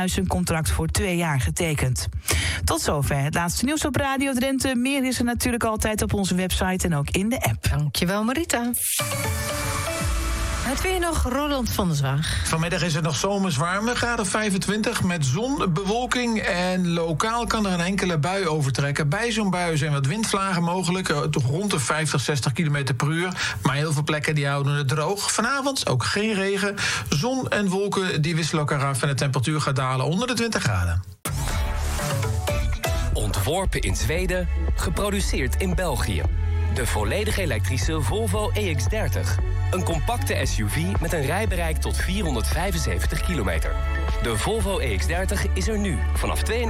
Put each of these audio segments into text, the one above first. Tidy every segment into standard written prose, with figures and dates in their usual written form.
een contract voor 2 jaar getekend. Tot zover het laatste nieuws op Radio Drenthe. Meer is er natuurlijk altijd op onze website en ook in de app. Dankjewel, Marita. Het weer nog, Roland van der Zwaag. Vanmiddag is het nog zomers warm, graden 25 met zon, bewolking en lokaal kan er een enkele bui overtrekken. Bij zo'n bui zijn wat windvlagen mogelijk, toch rond de 50, 60 km per uur. Maar heel veel plekken die houden het droog. Vanavond ook geen regen. Zon en wolken die wisselen elkaar af en de temperatuur gaat dalen onder de 20 graden. Ontworpen in Zweden, geproduceerd in België. De volledig elektrische Volvo EX30. Een compacte SUV met een rijbereik tot 475 kilometer. De Volvo EX30 is er nu vanaf €32.995.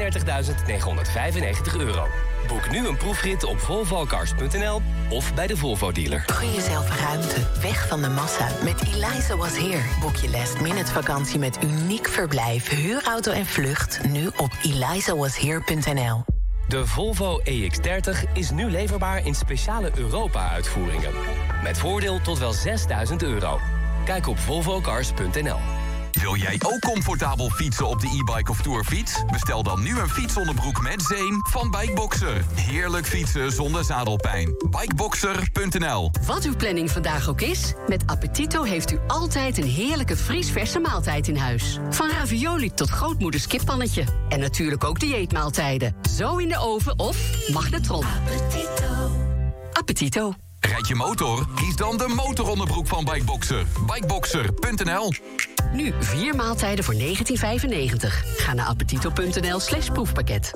Boek nu een proefrit op volvocars.nl of bij de Volvo-dealer. Gun jezelf ruimte, weg van de massa. Met Eliza Was Here boek je last-minute vakantie met uniek verblijf, huurauto en vlucht nu op elizawashere.nl. De Volvo EX30 is nu leverbaar in speciale Europa-uitvoeringen. Met voordeel tot wel €6.000. Kijk op volvocars.nl. Wil jij ook comfortabel fietsen op de e-bike of tourfiets? Bestel dan nu een fietsonderbroek met zeem van Bikeboxer. Heerlijk fietsen zonder zadelpijn. Bikeboxer.nl. Wat uw planning vandaag ook is, met Appetito heeft u altijd een heerlijke vriesverse maaltijd in huis. Van ravioli tot grootmoeders kippannetje. En natuurlijk ook dieetmaaltijden. Zo in de oven of magnetron. Appetito. Rijd je motor? Kies dan de motoronderbroek van Bikeboxer. Bikeboxer.nl. Nu 4 maaltijden voor €19,95. Ga naar appetito.nl/proefpakket.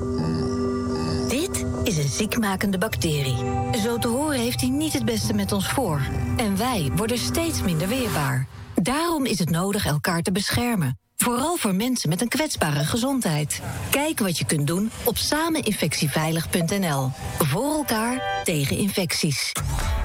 Dit is een ziekmakende bacterie. Zo te horen heeft hij niet het beste met ons voor. En wij worden steeds minder weerbaar. Daarom is het nodig elkaar te beschermen. Vooral voor mensen met een kwetsbare gezondheid. Kijk wat je kunt doen op sameninfectieveilig.nl. Voor elkaar tegen infecties.